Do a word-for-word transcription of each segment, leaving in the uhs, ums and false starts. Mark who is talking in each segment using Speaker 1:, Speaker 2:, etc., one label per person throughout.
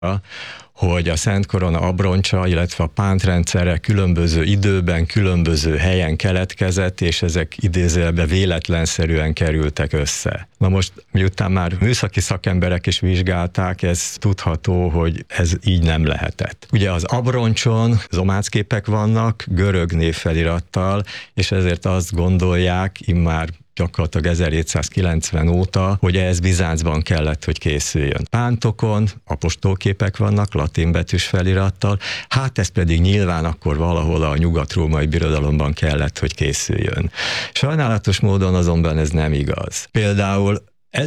Speaker 1: hogy a Szent Korona abroncsa, illetve a pántrendszere különböző időben, különböző helyen keletkezett, és ezek idézőjelben véletlenszerűen kerültek össze. Na most, miután már műszaki szakemberek is vizsgálták, ez tudható, hogy ez így nem lehetett. Ugye az abroncson zomácképek vannak, görög névfelirattal, és ezért azt gondolják, immár gyakorlatilag ezerhétszázkilencven óta, hogy ez Bizáncban kellett, hogy készüljön. Pántokon apostolképek vannak, latin betűs felirattal, hát ez pedig nyilván akkor valahol a nyugat-római birodalomban kellett, hogy készüljön. Sajnálatos módon azonban ez nem igaz. Például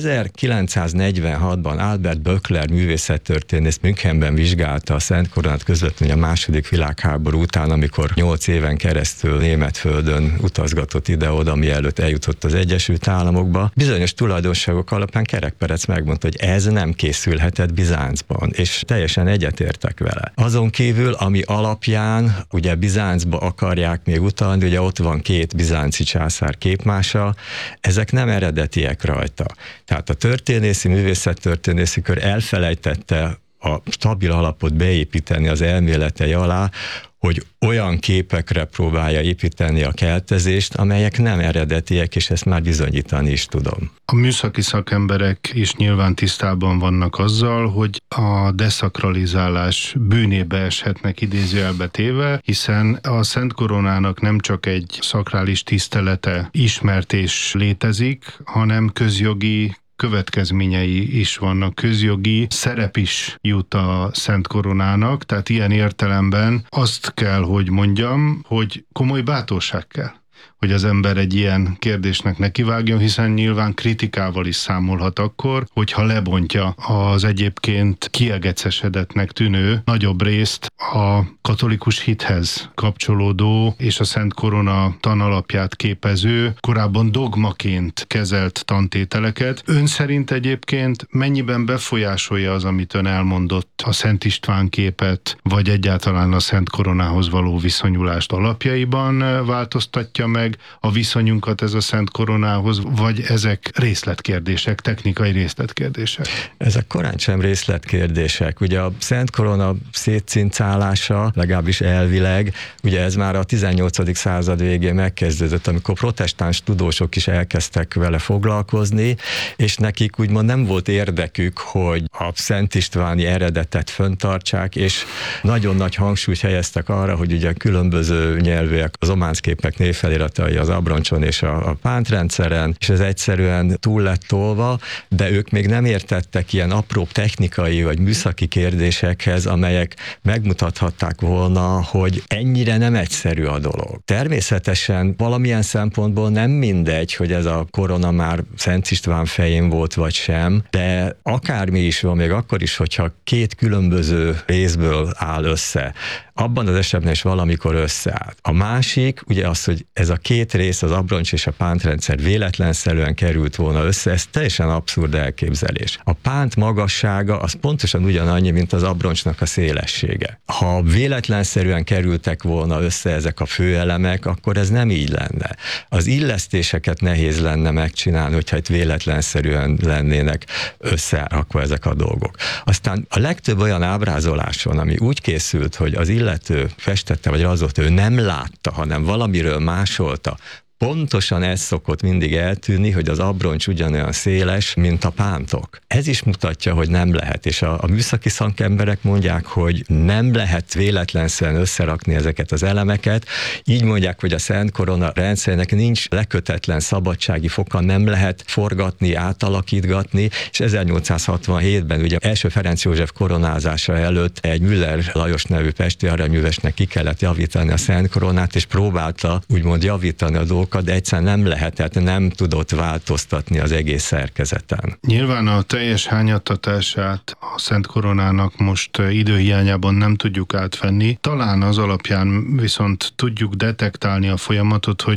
Speaker 1: ezerkilencszáznegyvenhatban Albert Böckler művészettörténész Münchenben vizsgálta a Szent Koronát közvetlenül a második világháború után, amikor nyolc éven keresztül német földön utazgatott ide-oda, mielőtt eljutott az Egyesült Államokba. Bizonyos tulajdonságok alapján Kerekperec megmondta, hogy ez nem készülhetett Bizáncban, és teljesen egyetértek vele. Azon kívül, ami alapján ugye Bizáncba akarják még utalni, ugye ott van két bizánci császár képmása, ezek nem eredetiek rajta. Tehát a történészi, művészettörténészi kör elfelejtette a stabil alapot beépíteni az elméletei alá, hogy olyan képekre próbálja építeni a keltezést, amelyek nem eredetiek, és ezt már bizonyítani is tudom.
Speaker 2: A műszaki szakemberek is nyilván tisztában vannak azzal, hogy a deszakralizálás bűnébe eshetnek idézőjelbe téve, hiszen a Szent Koronának nem csak egy szakrális tisztelete ismert és létezik, hanem közjogi következményei is vannak, közjogi szerep is jut a Szent Koronának, tehát ilyen értelemben azt kell, hogy mondjam, hogy komoly bátorság kell, hogy az ember egy ilyen kérdésnek nekivágjon, hiszen nyilván kritikával is számolhat akkor, hogyha lebontja az egyébként kiegecesedetnek tűnő nagyobb részt a katolikus hithez kapcsolódó és a Szent Korona tanalapját képező, korábban dogmaként kezelt tantételeket. Ön szerint egyébként mennyiben befolyásolja az, amit ön elmondott, a Szent István képet, vagy egyáltalán a Szent Koronához való viszonyulást alapjaiban változtatja meg a viszonyunkat ez a Szent Koronához, vagy ezek részletkérdések, technikai részletkérdések?
Speaker 1: Ezek korán sem részletkérdések. Ugye a Szent Korona szétcincálása, legalábbis elvileg, ugye ez már a tizennyolcadik század végén megkezdődött, amikor protestáns tudósok is elkezdtek vele foglalkozni, és nekik úgymond nem volt érdekük, hogy a Szent Istváni eredetet fenntartsák, és nagyon nagy hangsúlyt helyeztek arra, hogy ugye különböző nyelvűek, az omácképek névfeliratai az abroncson és a, a pántrendszeren, és ez egyszerűen túl lett tolva, de ők még nem értettek ilyen apró technikai vagy műszaki kérdésekhez, amelyek megmutathatták volna, hogy ennyire nem egyszerű a dolog. Természetesen valamilyen szempontból nem mindegy, hogy ez a korona már Szent István fején volt vagy sem, de akármi is van, még akkor is, hogyha két különböző részből áll össze, abban az esetben is valamikor összeállt. A másik, ugye az, hogy ez a két rész, az abroncs és a pántrendszer véletlenszerűen került volna össze, ez teljesen abszurd elképzelés. A pánt magassága az pontosan ugyanannyi, mint az abroncsnak a szélessége. Ha véletlenszerűen kerültek volna össze ezek a főelemek, akkor ez nem így lenne. Az illesztéseket nehéz lenne megcsinálni, hogyha itt véletlenszerűen lennének összerakva ezek a dolgok. Aztán a legtöbb olyan ábrázoláson, ami úgy készült, hogy az illető festette vagy rajzolt, ő nem látta, hanem valamiről másolta, pontosan ez szokott mindig eltűnni, hogy az abroncs ugyanolyan széles, mint a pántok. Ez is mutatja, hogy nem lehet, és a, a műszaki szakemberek mondják, hogy nem lehet véletlenszerűen összerakni ezeket az elemeket. Így mondják, hogy a Szent Korona rendszernek nincs lekötetlen szabadsági foka, nem lehet forgatni, átalakítgatni, és ezernyolcszázhatvanhétben ugye első Ferenc József koronázása előtt egy Müller Lajos nevű pesti aranyművesnek ki kellett javítani a Szent Koronát, és próbálta úgymond javítani a dolgokat, de egyszerűen nem lehetett, nem tudott változtatni az egész szerkezeten.
Speaker 2: Nyilván a teljes hányattatását a Szent Koronának most időhiányában nem tudjuk átvenni. Talán az alapján viszont tudjuk detektálni a folyamatot, hogy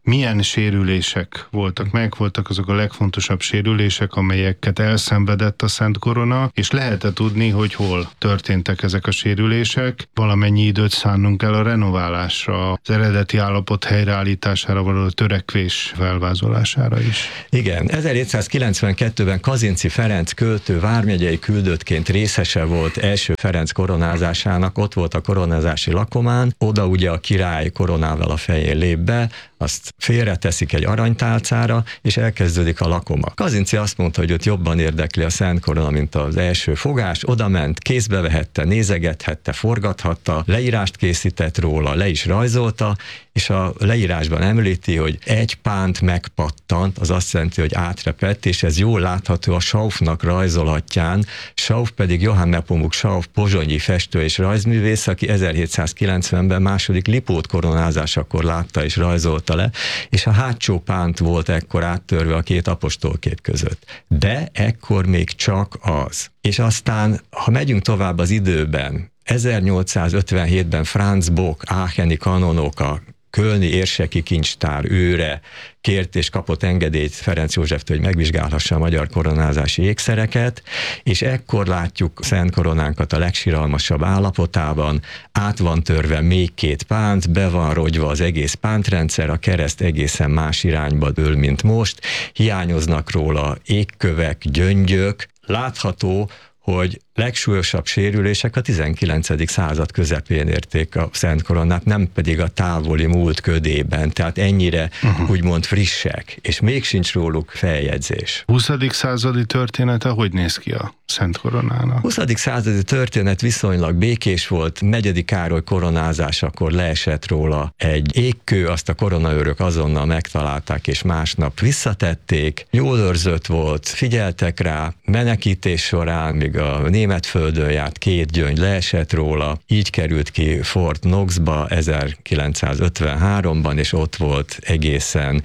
Speaker 2: milyen sérülések voltak, melyek voltak azok a legfontosabb sérülések, amelyeket elszenvedett a Szent Korona, és lehet-e tudni, hogy hol történtek ezek a sérülések? Valamennyi időt szánnunk el a renoválásra, az eredeti állapot helyreállítására való törekvés felvázolására is.
Speaker 1: Igen, ezerhétszázkilencvenkettőben Kazinczy Ferenc költő vármegyei küldöttként részese volt első Ferenc koronázásának, ott volt a koronázási lakomán, oda ugye a király koronával a fején lép be, azt félreteszik egy aranytálcára, és elkezdődik a lakoma. Kazinczy azt mondta, hogy őt jobban érdekli a Szent Korona, mint az első fogás, oda ment, kézbe vehette, nézegethette, forgathatta, leírást készített róla, le is rajzolta, és a leírásban említi, hogy egy pánt megpattant, az azt jelenti, hogy átrepett, és ez jól látható a Schauffnak rajzolatján. Schauff pedig Johann Nepomuk Schauff pozsonyi festő és rajzművész, aki ezerhétszázkilencvenben második Lipót koronázásakor látta és rajzolta le, és a hátsó pánt volt ekkor áttörve a két apostolkép között. De ekkor még csak az. És aztán, ha megyünk tovább az időben, ezernyolcszázötvenhétben Franz Bock, ácheni kanonok, a kölni érseki kincstár őre kért és kapott engedélyt Ferenc Józseftől, hogy megvizsgálhassa a magyar koronázási ékszereket, és ekkor látjuk Szent Koronánkat a legsiralmasabb állapotában, át van törve még két pánt, be van rogyva az egész pántrendszer, a kereszt egészen más irányba dől, mint most, hiányoznak róla égkövek, gyöngyök, látható, hogy legsúlyosabb sérülések a tizenkilencedik század közepén érték a Szent Koronát, nem pedig a távoli múlt ködében, tehát ennyire uh-huh. úgymond frissek, és még sincs róluk feljegyzés.
Speaker 2: huszadik századi története hogy néz ki a Szent Koronának?
Speaker 1: huszadik századi történet viszonylag békés volt, negyedik Károly koronázásakor leesett róla egy égkő, azt a koronaőrök azonnal megtalálták, és másnap visszatették, jól őrzött volt, figyeltek rá, menekítés során, míg a német földön járt, két gyöngy leesett róla, így került ki Fort Knoxba ezerkilencszázötvenháromban, és ott volt egészen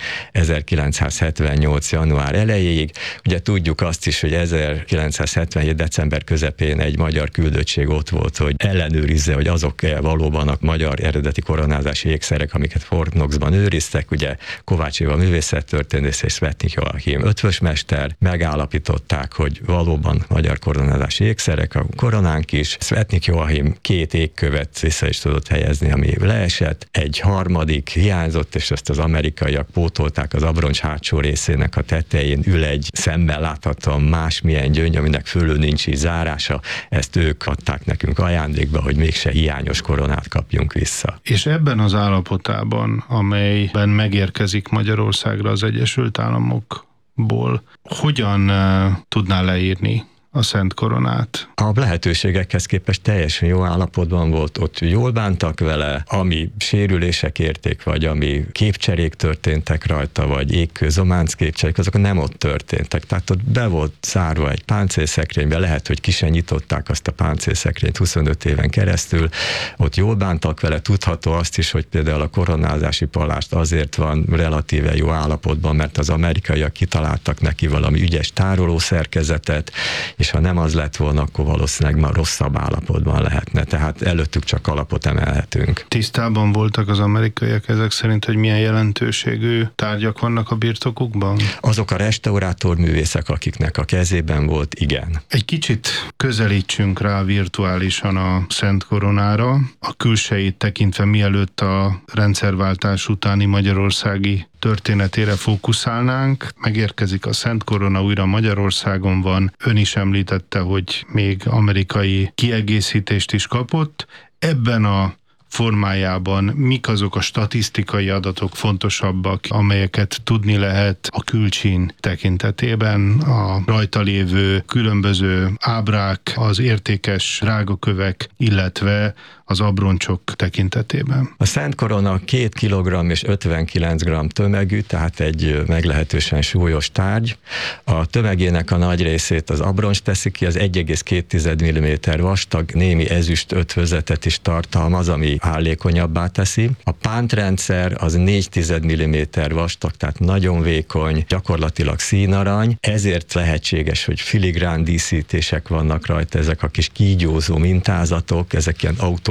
Speaker 1: ezerkilencszázhetvennyolc január elejéig. Ugye tudjuk azt is, hogy ezerkilencszázhetvenhét december közepén egy magyar küldöttség ott volt, hogy ellenőrizze, hogy azok-e valóban a magyar eredeti koronázási ékszerek, amiket Fort Knoxban őriztek, ugye Kovács Éva művészettörténész és Svetnik Joachim ötvösmester megállapították, hogy valóban magyar koronázási ékszerek, a koronánk is. Svetnik Joachim két égkövet vissza is tudott helyezni, ami leesett. Egy harmadik hiányzott, és ezt az amerikaiak pótolták, az abroncs hátsó részének a tetején ül egy szemmel láthatóan másmilyen gyöngy, aminek fölül nincs így zárása. Ezt ők adták nekünk ajándékba, hogy mégse hiányos koronát kapjunk vissza.
Speaker 2: És ebben az állapotában, amelyben megérkezik Magyarországra az Egyesült Államokból, hogyan uh, tudná leírni a Szent Koronát?
Speaker 1: A lehetőségekhez képest teljesen jó állapotban volt, ott jól bántak vele, ami sérülések érték, vagy ami képcserék történtek rajta, vagy égkő, zománc képcserék, azok nem ott történtek. Tehát ott be volt zárva egy páncélszekrénybe, lehet, hogy ki sem nyitották azt a páncélszekrényt huszonöt éven keresztül, ott jól bántak vele, tudható azt is, hogy például a koronázási palást azért van relatíve jó állapotban, mert az amerikaiak kitaláltak neki valami ügyes tárolószerkezetet, és ha nem az lett volna, akkor valószínűleg már rosszabb állapotban lehetne. Tehát előttük csak alapot emelhetünk.
Speaker 2: Tisztában voltak az amerikaiak ezek szerint, hogy milyen jelentőségű tárgyak vannak a birtokukban?
Speaker 1: Azok a restaurátorművészek, akiknek a kezében volt, igen.
Speaker 2: Egy kicsit közelítsünk rá virtuálisan a Szent Koronára. A külsejét tekintve, mielőtt a rendszerváltás utáni magyarországi történetére fókuszálnánk. Megérkezik a Szent Korona, újra Magyarországon van. Ön is említette, hogy még amerikai kiegészítést is kapott. Ebben a formájában mik azok a statisztikai adatok fontosabbak, amelyeket tudni lehet a külcsin tekintetében, a rajta lévő különböző ábrák, az értékes drágakövek, illetve az abroncsok tekintetében?
Speaker 1: A Szent Korona két kilogramm és ötvenkilenc gramm tömegű, tehát egy meglehetősen súlyos tárgy. A tömegének a nagy részét az abroncs teszi ki, az egy egész két milliméter vastag, némi ezüst ötvözetet is tartalmaz, ami hállékonyabbá teszi. A pántrendszer az négy milliméter vastag, tehát nagyon vékony, gyakorlatilag színarany, ezért lehetséges, hogy filigrán díszítések vannak rajta, ezek a kis kígyózó mintázatok, ezek ilyen autofon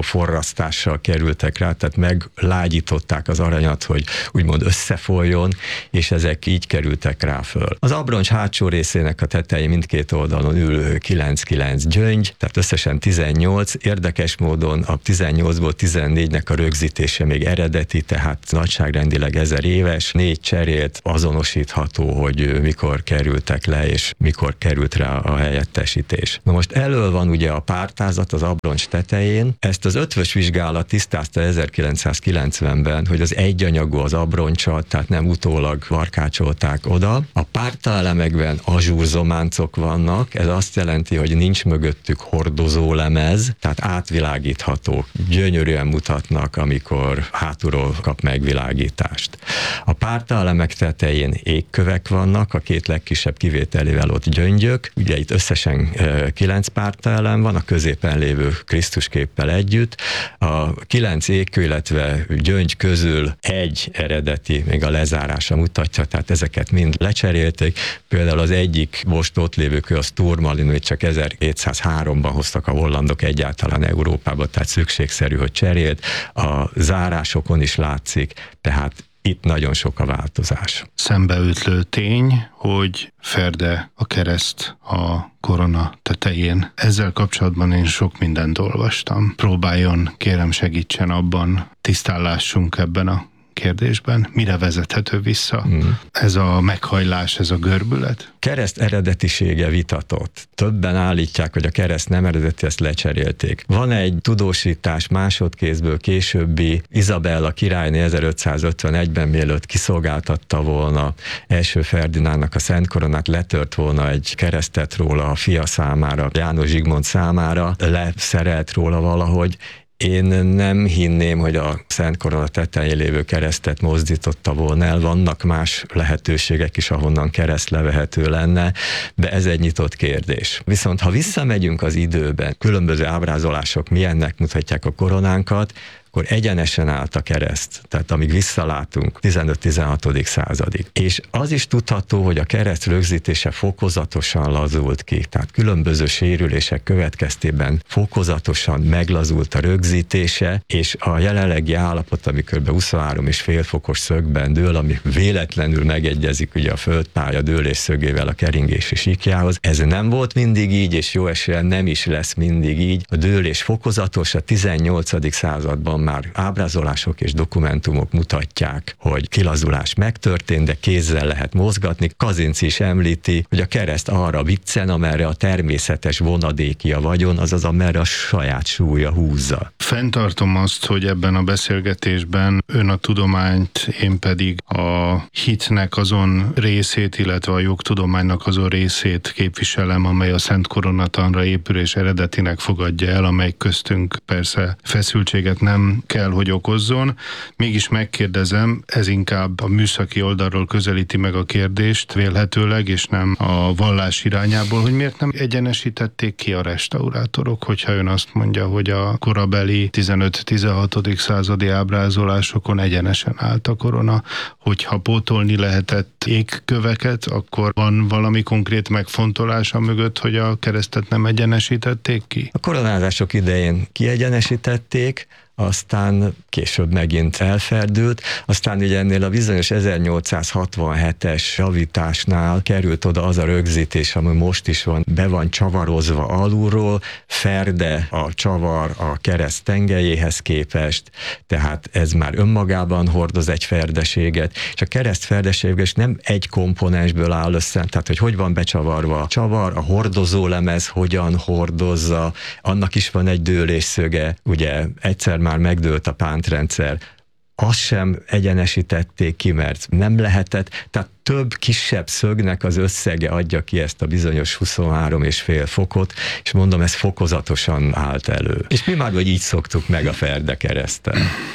Speaker 1: forrasztással kerültek rá, tehát meglágyították az aranyat, hogy úgymond összefolyjon, és ezek így kerültek rá föl. Az abroncs hátsó részének a tetején mindkét oldalon ül kilenc-kilenc gyöngy, tehát összesen tizennyolc. Érdekes módon a tizennyolcból tizennégynek a rögzítése még eredeti, tehát nagyságrendileg ezer éves, négy cserélt azonosítható, hogy mikor kerültek le, és mikor került rá a helyettesítés. Na most elől van ugye a pártázat az abroncs tetején. Ezt az ötvös vizsgálat tisztázta ezerkilencszázkilencvenben, hogy az egyanyagú az abroncsal, tehát nem utólag varkácsolták oda. A pártaelemekben azsúrzománcok vannak, ez azt jelenti, hogy nincs mögöttük hordozólemez, tehát átvilágítható, gyönyörűen mutatnak, amikor hátulról kap megvilágítást. A pártaelemek tetején égkövek vannak, a két legkisebb kivételével ott gyöngyök, ugye itt összesen kilenc pártaelem van, a középen lévő Krisztusképpel együtt. A kilenc égkő, illetve gyöngy közül egy eredeti, még a lezárása mutatja, tehát ezeket mind lecserélték. Például az egyik most ott lévő kő, az turmalin, amit csak ezerhétszázháromban hoztak a hollandok egyáltalán Európába, tehát szükségszerű, hogy cserélt. A zárásokon is látszik, tehát itt nagyon sok a változás.
Speaker 2: Szembeütlő tény, hogy ferde a kereszt a korona tetején. Ezzel kapcsolatban én sok mindent olvastam. Próbáljon, kérem segítsen abban, tisztállásunk ebben a kérdésben. Mire vezethető vissza mm. ez a meghajlás, ez a görbület?
Speaker 1: Kereszt eredetisége vitatott. Többen állítják, hogy a kereszt nem eredeti, ezt lecserélték. Van egy tudósítás másodkézből későbbi, Izabella királyné ezerötszázötvenegyben, mielőtt kiszolgáltatta volna első Ferdinándnak a Szent Koronát, letört volna egy keresztet róla a fia számára, János Zsigmond számára, leszerelt róla valahogy. Én nem hinném, hogy a Szent Korona tetején lévő keresztet mozdította volna el, vannak más lehetőségek is, ahonnan kereszt levehető lenne, de ez egy nyitott kérdés. Viszont ha visszamegyünk az időben, különböző ábrázolások milyennek mutatják a koronánkat, akkor egyenesen állt a kereszt, tehát amíg visszalátunk tizenöt-tizenhatodik századig. És az is tudható, hogy a kereszt rögzítése fokozatosan lazult ki, tehát különböző sérülések következtében fokozatosan meglazult a rögzítése, és a jelenlegi állapot, ami kb. huszonhárom és fél fokos szögben dől, ami véletlenül megegyezik ugye a földpálya dőlés szögével a keringési síkjához. Ez nem volt mindig így, és jó esélyen nem is lesz mindig így. A dőlés fokozatos, a tizennyolcadik században már ábrázolások és dokumentumok mutatják, hogy kilazulás megtörtént, de kézzel lehet mozgatni. Kazinczy is említi, hogy a kereszt arra viccen, amerre a természetes vonadéki a vagyon, azaz amerre a saját súlya húzza.
Speaker 2: Fenntartom azt, hogy ebben a beszélgetésben ön a tudományt, én pedig a hitnek azon részét, illetve a jogtudománynak azon részét képviselem, amely a Szent Koronatanra épül és eredetinek fogadja el, amely köztünk persze feszültséget nem kell, hogy okozzon. Mégis megkérdezem, ez inkább a műszaki oldalról közelíti meg a kérdést vélhetőleg, és nem a vallás irányából, hogy miért nem egyenesítették ki a restaurátorok, hogyha ön azt mondja, hogy a korabeli tizenöt-tizenhatodik századi ábrázolásokon egyenesen állt a korona, hogyha pótolni lehetett égköveket, akkor van valami konkrét megfontolása mögött, hogy a keresztet nem egyenesítették ki?
Speaker 1: A koronázások idején kiegyenesítették, aztán később megint elferdült, aztán ugye ennél a bizonyos ezernyolcszázhatvanhetes javításnál került oda az a rögzítés, ami most is van, be van csavarozva alulról, ferde a csavar a kereszt tengelyéhez képest, tehát ez már önmagában hordoz egy ferdeséget, és a kereszt ferdeséges nem egy komponensből áll össze, tehát hogy hogy van becsavarva a csavar, a hordozólemez hogyan hordozza, annak is van egy dőlésszöge, ugye egyszer már megdőlt a pántrendszer, azt sem egyenesítették ki, mert nem lehetett, tehát több kisebb szögnek az összege adja ki ezt a bizonyos huszonhárom és fél fokot, és mondom, ez fokozatosan állt elő. És mi már, hogy így szoktuk meg a ferdekereszttel.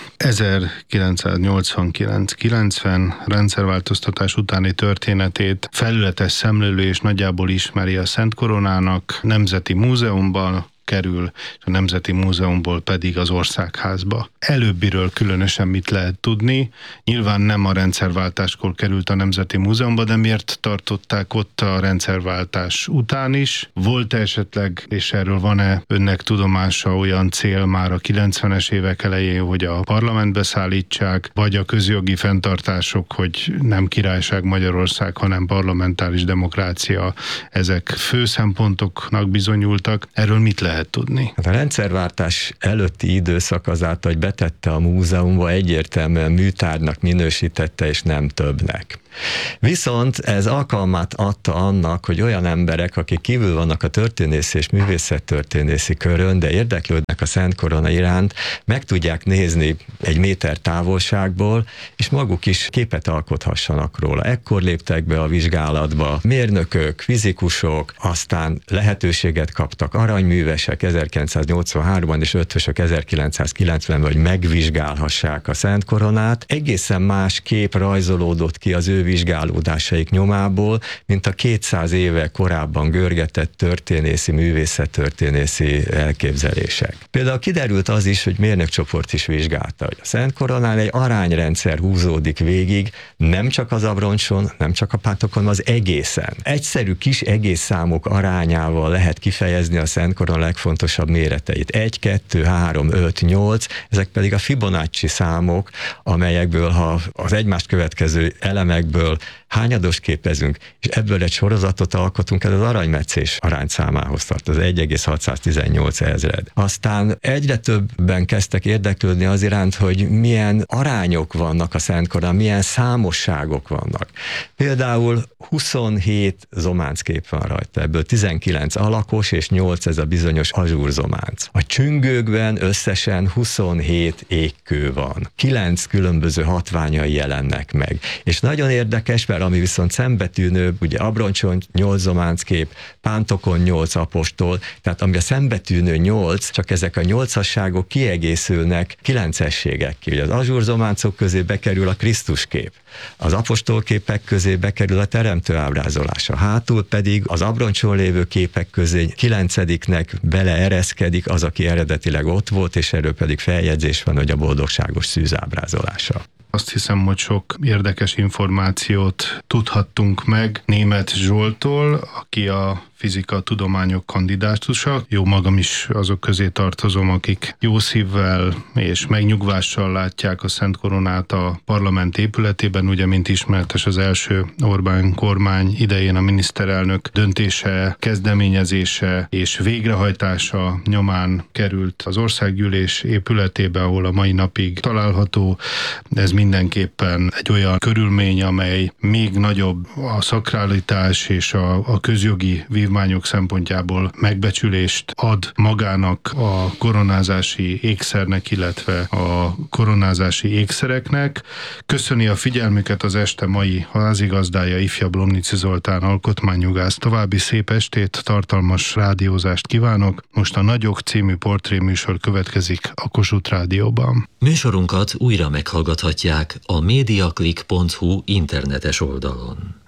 Speaker 2: ezerkilencszáznyolcvankilenc kilencven rendszerváltoztatás utáni történetét felületes szemlélő és nagyjából ismeri a Szent Koronának. Nemzeti Múzeumban kerül, a Nemzeti Múzeumból pedig az Országházba. Előbbiről különösen mit lehet tudni? Nyilván nem a rendszerváltáskor került a Nemzeti Múzeumba, de miért tartották ott a rendszerváltás után is? Volt esetleg, és erről van-e önnek tudomása, olyan cél már a kilencvenes évek elején, hogy a parlamentbe szállítsák, vagy a közjogi fenntartások, hogy nem királyság Magyarország, hanem parlamentáris demokrácia, ezek fő szempontoknak bizonyultak. Erről mit lehet tudni?
Speaker 1: A rendszerváltás előtti időszak azáltal, hogy betette a múzeumba, egyértelműen műtárgynak minősítette, és nem többnek. Viszont ez alkalmát adta annak, hogy olyan emberek, akik kívül vannak a történészi és művészettörténészi körön, de érdeklődnek a Szent Korona iránt, meg tudják nézni egy méter távolságból, és maguk is képet alkothassanak róla. Ekkor léptek be a vizsgálatba mérnökök, fizikusok, aztán lehetőséget kaptak aranyművesek ezerkilencszáznyolcvanháromban és ötvösök ezerkilencszázkilencvenben, hogy megvizsgálhassák a Szent Koronát. Egészen más kép rajzolódott ki az ő vizsgálódásaik nyomából, mint a kétszáz éve korábban görgetett történészi, művészettörténészi elképzelések. Például kiderült az is, hogy mérnökcsoport is vizsgálta, hogy a Szent Koronán egy arányrendszer húzódik végig, nem csak az abroncson, nem csak a pátokon, az egészen. Egyszerű kis egészszámok arányával lehet kifejezni a Szent Korona legfontosabb méreteit. egy, kettő, három, öt, nyolc, ezek pedig a Fibonacci számok, amelyekből, ha az egymást következő elemekből hányados képezünk, és ebből egy sorozatot alkotunk, ez az aranymetszés arányszámához tart, az egy egész hatszáztizennyolc ezred. Aztán egyre többen kezdtek érdeklődni az iránt, hogy milyen arányok vannak a Szent Koronán, milyen számosságok vannak. Például huszonhét zománckép van rajta, ebből tizenkilenc alakos, és nyolc ez a bizonyos azsúrzománc. A csüngőkben összesen huszonhét égkő van. kilenc különböző hatványai jelennek meg. És nagyon érdekes, mert ami viszont szembetűnőbb, ugye abroncson nyolc zománckép, pántokon nyolc apostol, tehát ami a szembetűnő nyolc, csak ezek a nyolcasságok kiegészülnek kilencességekkel. Ugye az azsúrzománcok közé bekerül a Krisztuskép, az apostolképek közé bekerül a teremtő ábrázolása, hátul pedig az abroncson lévő képek közé kilencediknek beleereszkedik az, aki eredetileg ott volt, és erről pedig feljegyzés van, hogy a boldogságos szűz ábrázolása.
Speaker 2: Azt hiszem, hogy sok érdekes információt tudhattunk meg Németh Zsolttól, aki a fizika tudományok kandidátusa. Jó magam is azok közé tartozom, akik jó szívvel és megnyugvással látják a Szent Koronát a parlament épületében. Ugye, mint ismeretes, az első Orbán kormány idején a miniszterelnök döntése, kezdeményezése és végrehajtása nyomán került az országgyűlés épületébe, ahol a mai napig található. Ez mindenképpen egy olyan körülmény, amely még nagyobb a szakralitás és a, a közjogi vívmányok szempontjából megbecsülést ad magának a koronázási ékszernek, illetve a koronázási ékszereknek. Köszöni a figyelmüket az este mai házigazdája, ifjabb Lomnici Zoltán alkotmányjogász. További szép estét, tartalmas rádiózást kívánok. Most a Nagyok című portréműsor következik a Kossuth Rádióban.
Speaker 3: Műsorunkat újra meghallgathatják a mediaclick pont hu internetes oldalon.